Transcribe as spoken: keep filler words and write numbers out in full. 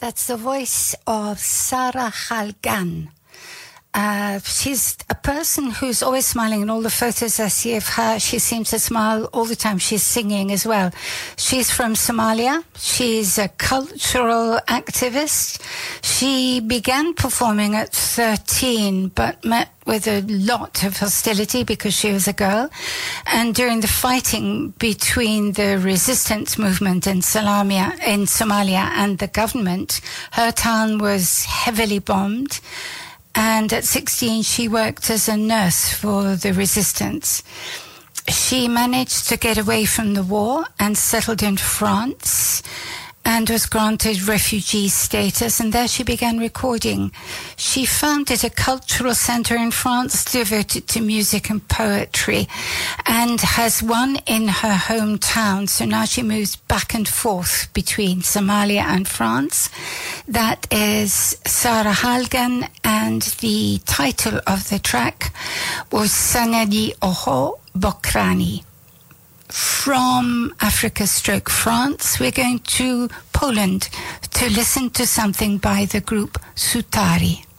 That's the voice of Sarah Halgan. Uh, she's a person who's always smiling. In all the photos I see of her, she seems to smile all the time. She's singing as well. She's from Somalia. She's a cultural activist. She began performing at thirteen, but met with a lot of hostility because she was a girl. And during the fighting between the resistance movement in Somalia, in Somalia and the government, her town was heavily bombed. And at sixteen, she worked as a nurse for the resistance. She managed to get away from the war and settled in France and was granted refugee status, and there she began recording. She founded a cultural center in France devoted to music and poetry and has one in her hometown. So now she moves back and forth between Somalia and France. That is Sarah Halgan, and the title of the track was Sanadi Oho Bokrani. From Africa stroke France, we're going to Poland to listen to something by the group Sutari.